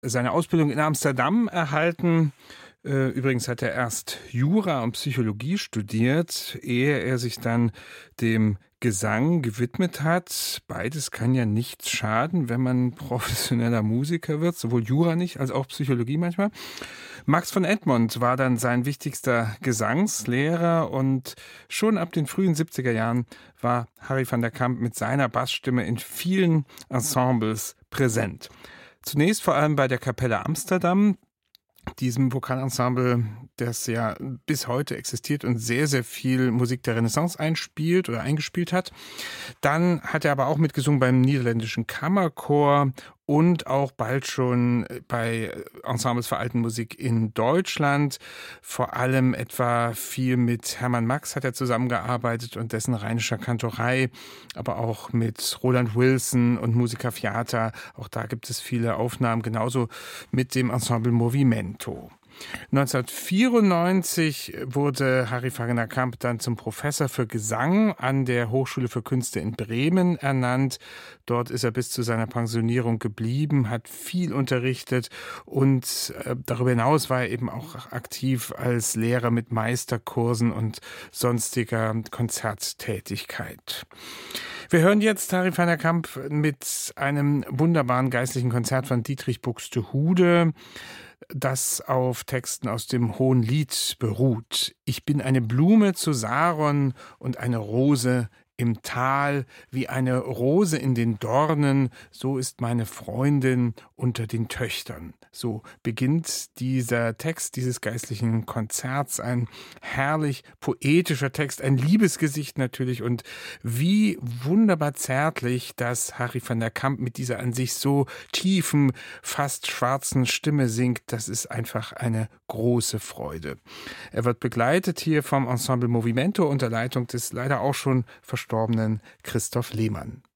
seine Ausbildung in Amsterdam erhalten. Übrigens hat er erst Jura und Psychologie studiert, ehe er sich dann dem Gesang gewidmet hat. Beides kann ja nichts schaden, wenn man professioneller Musiker wird, sowohl Jura nicht als auch Psychologie manchmal. Max von Egmond war dann sein wichtigster Gesangslehrer und schon ab den frühen 70er Jahren war Harry van der Kamp mit seiner Bassstimme in vielen Ensembles präsent. Zunächst vor allem bei der Kapelle Amsterdam, diesem Vokalensemble, das ja bis heute existiert und sehr, sehr viel Musik der Renaissance einspielt oder eingespielt hat. Dann hat er aber auch mitgesungen beim niederländischen Kammerchor und auch bald schon bei Ensembles für Altenmusik in Deutschland. Vor allem etwa viel mit Hermann Max hat er zusammengearbeitet und dessen Rheinischer Kantorei, aber auch mit Roland Wilson und Musica Fiata. Auch da gibt es viele Aufnahmen, genauso mit dem Ensemble Movimento. 1994 wurde Harry van der Kamp dann zum Professor für Gesang an der Hochschule für Künste in Bremen ernannt. Dort ist er bis zu seiner Pensionierung geblieben, hat viel unterrichtet und darüber hinaus war er eben auch aktiv als Lehrer mit Meisterkursen und sonstiger Konzerttätigkeit. Wir hören jetzt Harry van der Kamp mit einem wunderbaren geistlichen Konzert von Dietrich Buxtehude, das auf Texten aus dem Hohen Lied beruht. Ich bin eine Blume zu Saron und eine Rose im Tal, wie eine Rose in den Dornen, so ist meine Freundin unter den Töchtern. So beginnt dieser Text dieses geistlichen Konzerts, ein herrlich poetischer Text, ein Liebesgesicht natürlich und wie wunderbar zärtlich, dass Harry van der Kamp mit dieser an sich so tiefen, fast schwarzen Stimme singt, das ist einfach eine große Freude. Er wird begleitet hier vom Ensemble Movimento unter Leitung des leider auch schon verstorbenen Christoph Lehmann.